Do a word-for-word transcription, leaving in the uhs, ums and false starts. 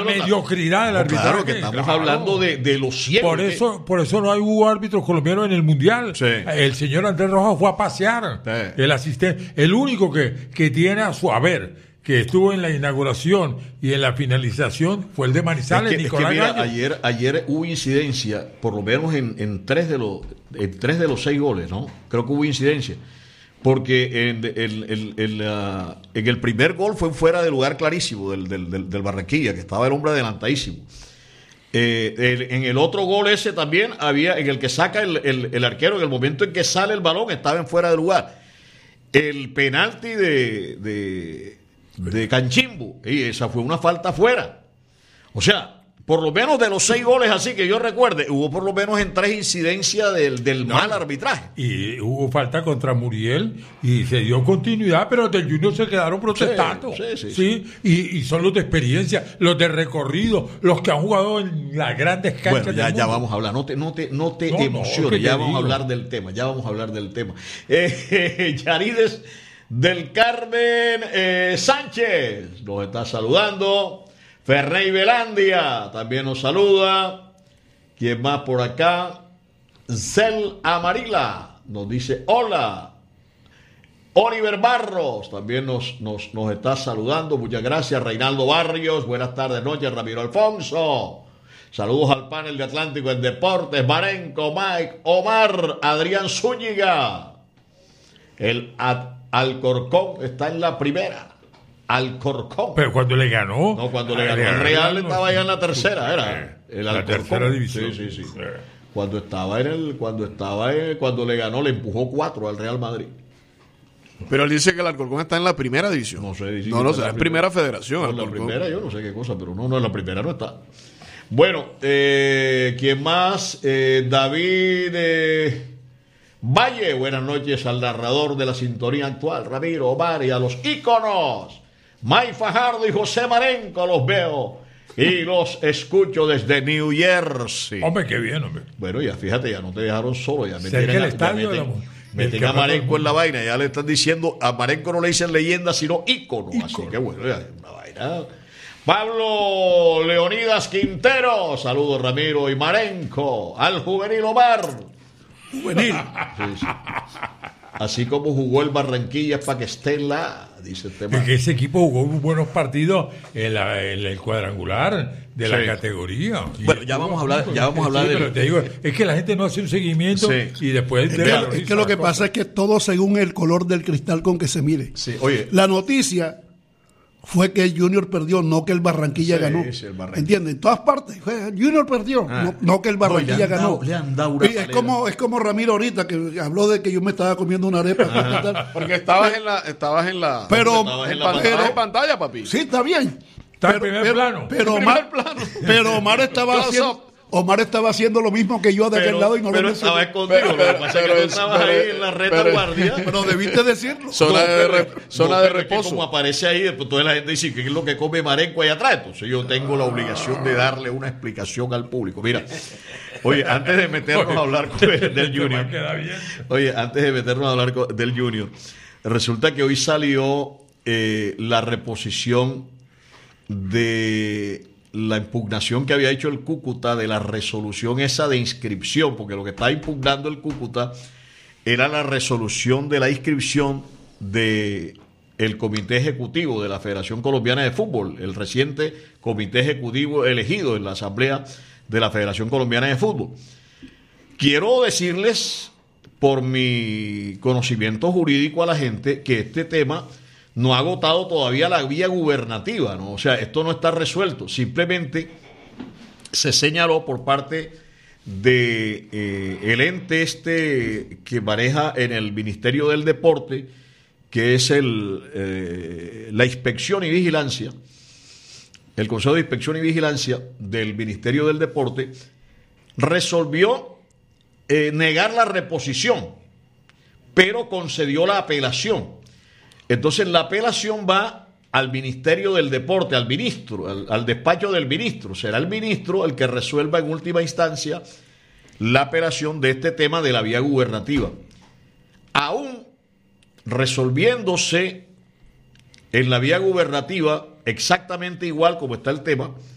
mediocridad del arbitraje. Claro, que estamos claro. hablando de, de los ciegos. Por eso, por eso no hay hubo árbitros colombianos en el Mundial. Sí. El señor Andrés Rojas fue a pasear. Sí. El asistente, el único que, que tiene a su haber, que estuvo en la inauguración y en la finalización, fue el de Manizales, es que, Nicolás es que mira, Gallo. Ayer, ayer hubo incidencia, por lo menos en, en, tres de los, en tres de los seis goles, ¿no? Creo que hubo incidencia. Porque en el, el, el, uh, en el primer gol fue fuera de lugar clarísimo del, del, del, del Barranquilla, que estaba el hombre adelantadísimo. Eh, el, en el otro gol ese también había, en el que saca el, el, el arquero, en el momento en que sale el balón, estaba en fuera de lugar. El penalti de... de de Canchimbo, y esa fue una falta fuera. O sea, por lo menos de los seis goles así que yo recuerde, hubo por lo menos en tres incidencias del, del no, mal arbitraje. Y hubo falta contra Muriel y se dio continuidad, pero del Junior se quedaron protestando. Sí, sí, sí, sí. sí. Y, y son los de experiencia, los de recorrido, los que han jugado en las grandes canchas. Bueno, ya, ya vamos a hablar, no te, no te, no te no, emociones, no, ya vamos digo. a hablar del tema, ya vamos a hablar del tema. Eh, Yarides del Carmen eh, Sánchez nos está saludando. Ferney Velandia también nos saluda. ¿Quién más por acá? Cel Amarila nos dice hola. Oliver Barros también nos, nos, nos está saludando. Muchas gracias. Reinaldo Barrios, buenas tardes, noches. Ramiro Alfonso, saludos al panel de Atlántico en Deportes. Marenco, Mike, Omar, Adrián Zúñiga. El ad Alcorcón está en la primera. Alcorcón. Pero cuando le ganó. No, cuando le ganó. El Real estaba ya en la tercera, era. El la tercera división. Sí, sí, sí. Cuando estaba en el, cuando estaba en, cuando le ganó, le empujó cuatro al Real Madrid. Pero él dice que el Alcorcón está en la primera división. No sé. Dice no, no sé, es primera, primera federación. No, en la primera yo no sé qué cosa, pero no, no, en la primera no está. Bueno, eh, ¿quién más? Eh, David... Eh, Valle, buenas noches al narrador de la sintonía actual, Ramiro, Omar, y a los íconos, May Fajardo y José Marenco, los veo y los escucho desde New Jersey. Hombre, qué bien, hombre. Bueno, ya fíjate, ya no te dejaron solo, ya meten, el estadio ya meten, meten a Marenco en la vaina, ya le están diciendo, a Marenco no le dicen leyenda, sino ícono, ícono. Así que bueno, ya una vaina. Pablo Leonidas Quintero, saludos Ramiro y Marenco, al juvenil Omar. Juvenil. Sí, sí. Así como jugó el Barranquilla para que esté en la, dice el tema. Es que ese equipo jugó buenos partidos en, la, en el cuadrangular de sí. la categoría. Bueno, ya vamos a hablar, ya vamos a hablar sí, de. Pero te digo, es que la gente no hace un seguimiento sí. y después. Es, de que, es que lo que pasa es que todo según el color del cristal con que se mire. Sí, oye. La noticia fue que el Junior perdió, no que el Barranquilla sí, ganó. Sí, el Barranquilla. ¿Entiendes? En todas partes. El Junior perdió, ah. no, no que el Barranquilla no, ganó. Dado, le han dado una y es como, es como Ramiro ahorita, que habló de que yo me estaba comiendo una arepa. Porque estabas en la... Estabas en la pero, estabas en la pantalla, en pantalla, papi. Sí, está bien. Está pero, en primer pero, plano. Pero, Omar, plano. pero Omar estaba haciendo... Omar estaba haciendo lo mismo que yo de pero, aquel lado y no pero lo estaba escondido. Pero, pero, lo que pasa es que tú estabas pero, ahí en la retaguardia. Pero, pero debiste decirlo. Zona no, de, re, zona no, de reposo. Es que como aparece ahí, después toda la gente dice que es lo que come Marenco allá atrás. Entonces yo tengo la obligación de darle una explicación al público. Mira, oye, antes de meternos oye, a hablar con el, del Junior. Oye, antes de meternos a hablar con, del Junior, resulta que hoy salió eh, la reposición de la impugnación que había hecho el Cúcuta de la resolución esa de inscripción, porque lo que estaba impugnando el Cúcuta era la resolución de la inscripción de el Comité Ejecutivo de la Federación Colombiana de Fútbol, el reciente Comité Ejecutivo elegido en la Asamblea de la Federación Colombiana de Fútbol. Quiero decirles, por mi conocimiento jurídico a la gente, que este tema no ha agotado todavía la vía gubernativa, ¿no? O sea, esto no está resuelto. Simplemente se señaló por parte de eh, el ente este que maneja en el Ministerio del Deporte, que es el eh, la inspección y vigilancia, el Consejo de Inspección y Vigilancia del Ministerio del Deporte, resolvió eh, negar la reposición, pero concedió la apelación. Entonces la apelación va al Ministerio del Deporte, al ministro, al, al despacho del ministro. Será el ministro el que resuelva en última instancia la apelación de este tema de la vía gubernativa. Aún resolviéndose en la vía gubernativa exactamente igual como está el tema,